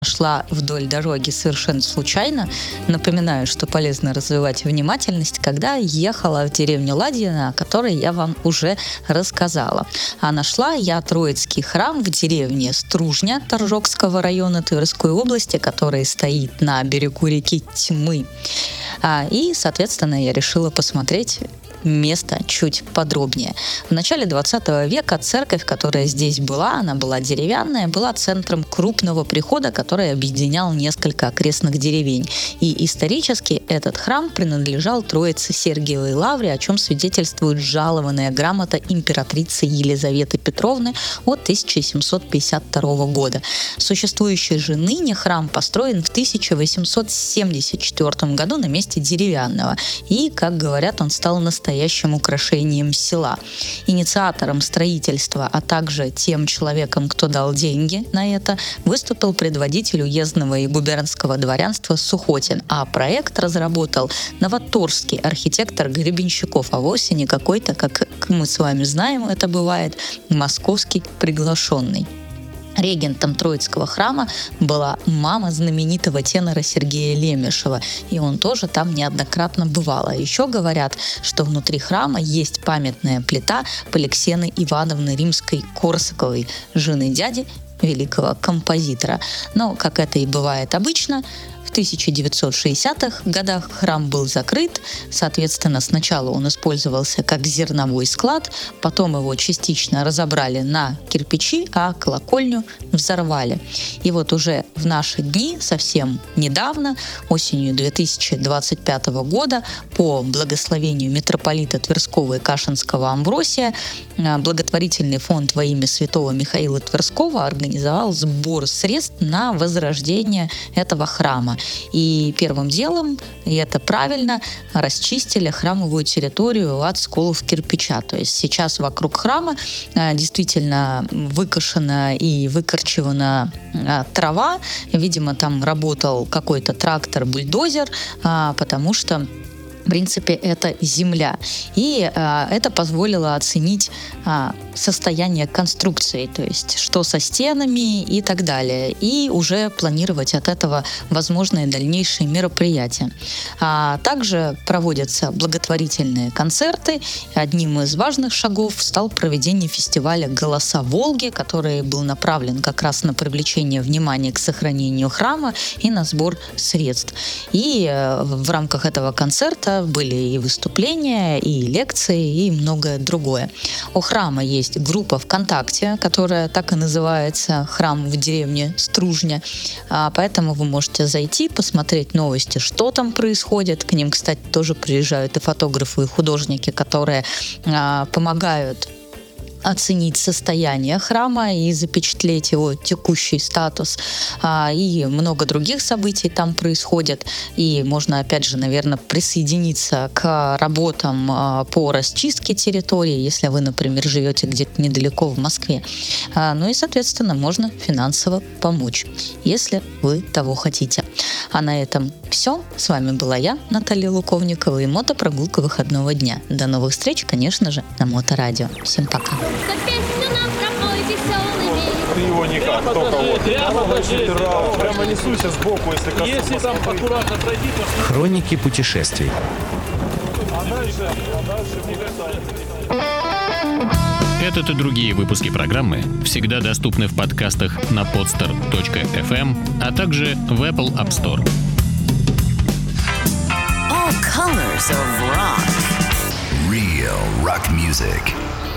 шла вдоль дороги совершенно случайно. Напоминаю, что полезно развивать внимательность, когда ехала в деревню Ладьино, о которой я вам уже рассказала. А нашла я Троицкий храм в деревне Стружня Торжокского района Тверской области, который стоит на берегу реки Тьмы. И, соответственно, я решила посмотреть место чуть подробнее. В начале 20 века церковь, которая здесь была, она была деревянная, была центром крупного прихода, который объединял несколько окрестных деревень. И исторически этот храм принадлежал Троице Сергиевой Лавре, о чем свидетельствует жалованная грамота императрицы Елизаветы Петровны от 1752 года. Существующий же ныне храм построен в 1874 году на месте деревянного. И, как говорят, он стал настоящим украшением села. Инициатором строительства, а также тем человеком, кто дал деньги на это, выступил предводитель уездного и губернского дворянства Сухотин, а проект разработал новоторжский архитектор Гребенщиков, а вовсе не какой-то, как мы с вами знаем, это бывает, московский приглашенный. Регентом Троицкого храма была мама знаменитого тенора Сергея Лемешева, и он тоже там неоднократно бывал. А еще говорят, что внутри храма есть памятная плита Поликсены Ивановны Римской-Корсаковой, жены дяди великого композитора. Но, как это и бывает обычно, в 1960-х годах храм был закрыт, соответственно, сначала он использовался как зерновой склад, потом его частично разобрали на кирпичи, а колокольню взорвали. И вот уже в наши дни, совсем недавно, осенью 2025 года, по благословению митрополита Тверского и Кашинского Амвросия, благотворительный фонд во имя святого Михаила Тверского организовал сбор средств на возрождение этого храма. И первым делом, и это правильно, расчистили храмовую территорию от сколов кирпича. То есть сейчас вокруг храма действительно выкошена и выкорчевана трава. Видимо, там работал какой-то трактор-бульдозер, потому что в принципе, это земля. И это позволило оценить состояние конструкции, то есть что со стенами и так далее. И уже планировать от этого возможные дальнейшие мероприятия. Также проводятся благотворительные концерты. Одним из важных шагов стал проведение фестиваля «Голоса Волги», который был направлен как раз на привлечение внимания к сохранению храма и на сбор средств. И в рамках этого концерта были и выступления, и лекции, и многое другое. У храма есть группа ВКонтакте, которая так и называется «Храм в деревне Стружня». Поэтому вы можете зайти, посмотреть новости, что там происходит. К ним, кстати, тоже приезжают и фотографы, и художники, которые помогают оценить состояние храма и запечатлеть его текущий статус. И много других событий там происходит. И можно, опять же, наверное, присоединиться к работам по расчистке территории, если вы, например, живете где-то недалеко в Москве. Ну и, соответственно, можно финансово помочь, если вы того хотите. А на этом все. С вами была я, Наталья Луковникова, и мотопрогулка выходного дня. До новых встреч, конечно же, на Моторадио. Всем пока. Ты его никак, только вот. Прямо несуйся сбоку, если коснусь. Если там аккуратно пройти, то... Хроники путешествий. А дальше мне кажется... Этот и другие выпуски программы всегда доступны в подкастах на podster.fm, а также в Apple App Store. All colors of rock. Real rock music.